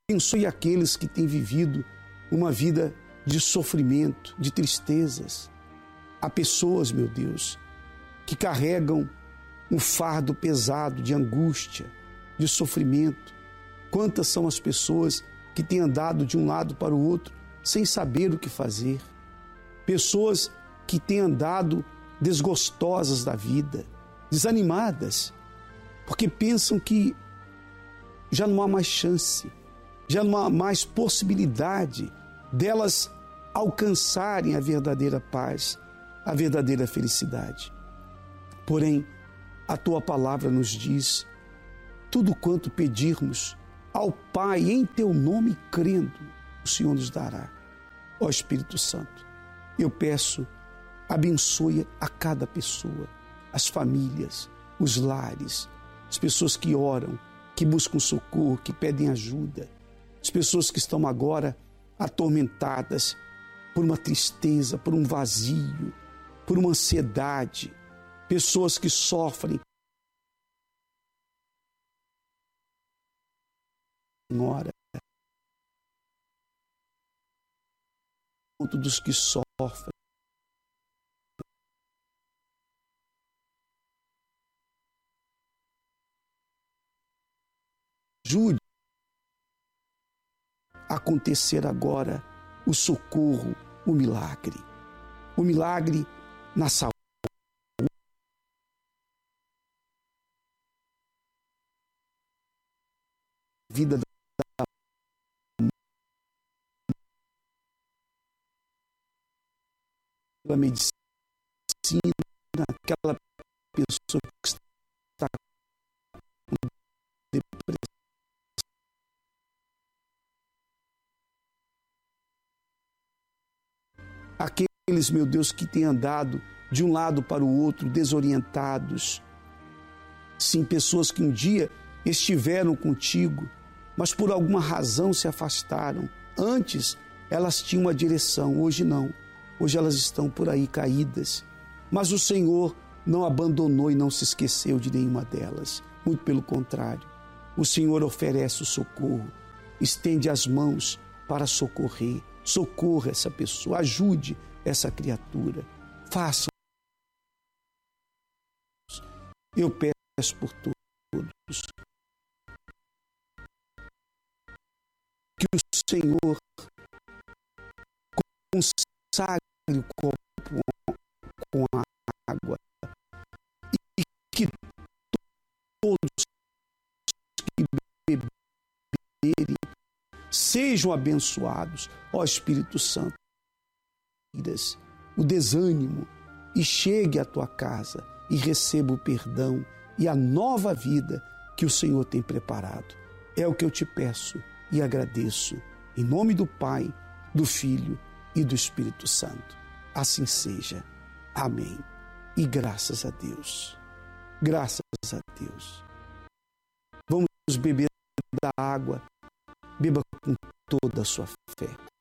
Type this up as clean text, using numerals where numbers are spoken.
Abençoe aqueles que têm vivido uma vida de sofrimento, de tristezas. Há pessoas, meu Deus, que carregam um fardo pesado de angústia, de sofrimento. Quantas são as pessoas que têm andado de um lado para o outro sem saber o que fazer? Pessoas que têm andado desgostosas da vida, desanimadas, porque pensam que já não há mais chance, já não há mais possibilidade delas alcançarem a verdadeira paz, a verdadeira felicidade. Porém, a tua palavra nos diz: tudo quanto pedirmos ao Pai em teu nome, crendo, o Senhor nos dará. Ó Espírito Santo, eu peço, abençoe a cada pessoa, as famílias, os lares, as pessoas que oram, que buscam socorro, que pedem ajuda, as pessoas que estão agora atormentadas por uma tristeza, por um vazio, por uma ansiedade, pessoas que sofrem. Senhora, dos que sofrem, ajude a acontecer agora o socorro, o milagre na saúde, vida da medicina, aquela pessoa que está com depressão. Aqueles, meu Deus, que têm andado de um lado para o outro, desorientados. Sim, pessoas que um dia estiveram contigo, mas por alguma razão se afastaram. Antes elas tinham uma direção, hoje não. Hoje elas estão por aí caídas. Mas o Senhor não abandonou e não se esqueceu de nenhuma delas. Muito pelo contrário, o Senhor oferece o socorro, estende as mãos para socorrer. Socorra essa pessoa, ajude essa criatura. Faça. Eu peço por todos que o Senhor consagre o copo com a água e que todos que beberem sejam abençoados. Ó Espírito Santo, o desânimo, e chegue à tua casa e receba o perdão e a nova vida que o Senhor tem preparado. É o que eu te peço e agradeço, em nome do Pai, do Filho e do Espírito Santo. Assim seja. Amém. E graças a Deus. Graças a Deus. Vamos beber da água. Beba com toda a sua fé.